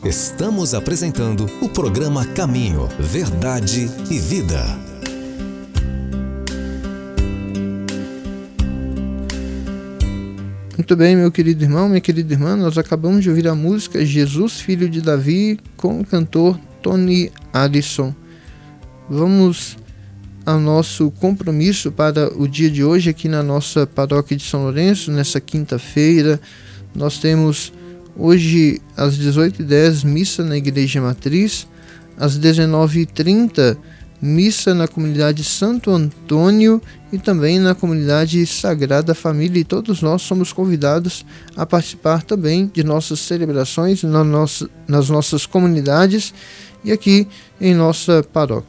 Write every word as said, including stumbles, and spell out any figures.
Estamos apresentando o programa Caminho, Verdade e Vida. Muito bem, meu querido irmão, minha querida irmã, nós acabamos de ouvir a música Jesus, Filho de Davi, com o cantor Tony Allison. Vamos ao nosso compromisso para o dia de hoje aqui na nossa paróquia de São Lourenço, nessa quinta-feira. Nós temos hoje às dezoito e dez missa na Igreja Matriz, às dezenove e trinta missa na comunidade Santo Antônio e também na comunidade Sagrada Família, e todos nós somos convidados a participar também de nossas celebrações na nossa, nas nossas comunidades e aqui em nossa paróquia.